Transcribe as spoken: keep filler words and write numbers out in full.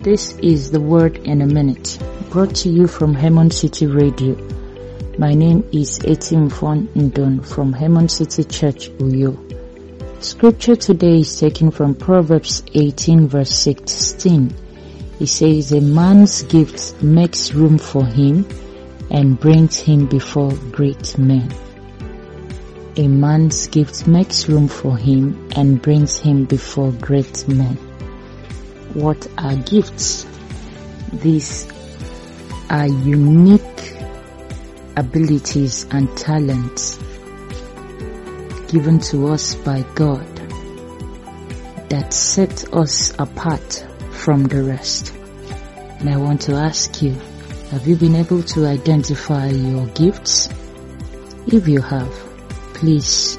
This is the Word in a Minute, brought to you from Hemon City Radio. My name is Etimfon Ndon from Hemon City Church, Uyo. Scripture today is taken from Proverbs eighteen verse sixteen. It says, a man's gift makes room for him and brings him before great men. A man's gift makes room for him and brings him before great men. What are gifts? These are unique abilities and talents given to us by God that set us apart from the rest. And I want to ask you, have you been able to identify your gifts? If you have, please